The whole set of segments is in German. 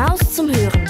Maus zum Hören.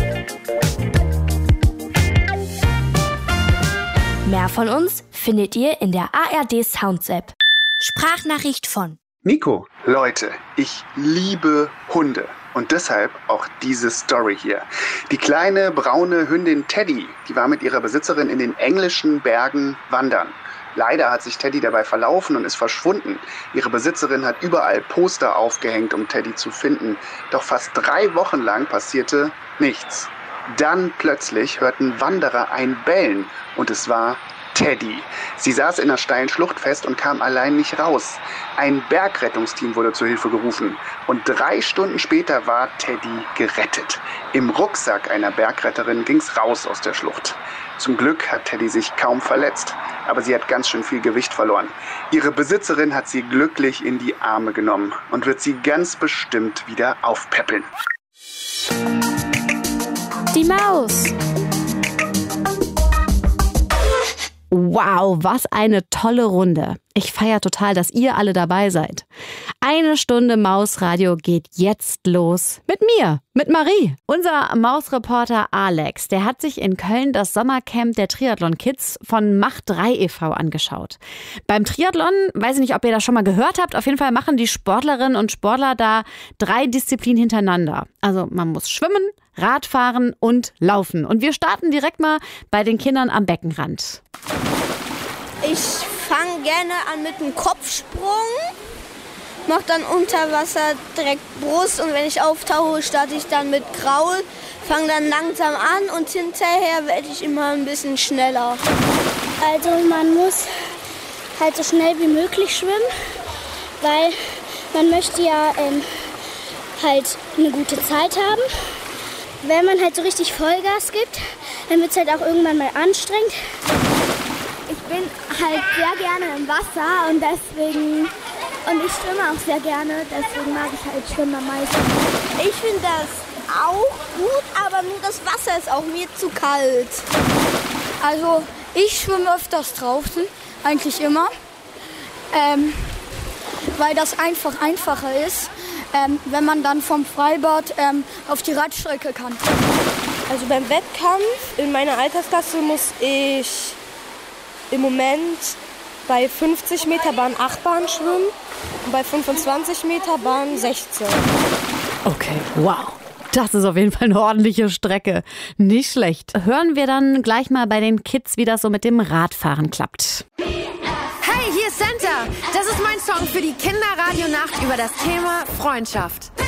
Mehr von uns findet ihr in der ARD Sounds App. Sprachnachricht von Nico. Leute, ich liebe Hunde. Und deshalb auch diese Story hier. Die kleine braune Hündin Teddy, die war mit ihrer Besitzerin in den englischen Bergen wandern. Leider hat sich Teddy dabei verlaufen und ist verschwunden. Ihre Besitzerin hat überall Poster aufgehängt, um Teddy zu finden. Doch fast 3 Wochen lang passierte nichts. Dann plötzlich hörten Wanderer ein Bellen und es war Teddy. Sie saß in einer steilen Schlucht fest und kam allein nicht raus. Ein Bergrettungsteam wurde zur Hilfe gerufen und 3 Stunden später war Teddy gerettet. Im Rucksack einer Bergretterin ging's raus aus der Schlucht. Zum Glück hat Teddy sich kaum verletzt, aber sie hat ganz schön viel Gewicht verloren. Ihre Besitzerin hat sie glücklich in die Arme genommen und wird sie ganz bestimmt wieder aufpäppeln. Die Maus. Wow, was eine tolle Runde. Ich feiere total, dass ihr alle dabei seid. 1 Stunde Mausradio geht jetzt los. Mit mir, mit Marie. Unser Mausreporter Alex, der hat sich in Köln das Sommercamp der Triathlon Kids von Mach 3 e.V. angeschaut. Beim Triathlon, weiß ich nicht, ob ihr das schon mal gehört habt, auf jeden Fall machen die Sportlerinnen und Sportler da 3 Disziplinen hintereinander. Also man muss schwimmen, Radfahren und laufen. Und wir starten direkt mal bei den Kindern am Beckenrand. Ich fange gerne an mit einem Kopfsprung, mache dann unter Wasser direkt Brust und wenn ich auftauche, starte ich dann mit Kraul, fange dann langsam an und hinterher werde ich immer ein bisschen schneller. Also man muss halt so schnell wie möglich schwimmen, weil man möchte ja halt eine gute Zeit haben. Wenn man halt so richtig Vollgas gibt, dann wird es halt auch irgendwann mal anstrengend. Ich bin halt sehr gerne im Wasser und ich schwimme auch sehr gerne, deswegen mag ich halt Schwimmen am meisten. Ich finde das auch gut, aber nur das Wasser ist auch mir zu kalt. Also ich schwimme öfters draußen, eigentlich immer, weil das einfacher ist, wenn man dann vom Freibad auf die Radstrecke kann. Also beim Wettkampf in meiner Altersklasse muss ich im Moment bei 50 Meter Bahn 8 Bahnen schwimmen und bei 25 Meter Bahn 16. Okay, wow. Das ist auf jeden Fall eine ordentliche Strecke. Nicht schlecht. Hören wir dann gleich mal bei den Kids, wie das so mit dem Radfahren klappt. Hey, hier ist Santa. Das ist mein Song für die Kinderradionacht über das Thema Freundschaft.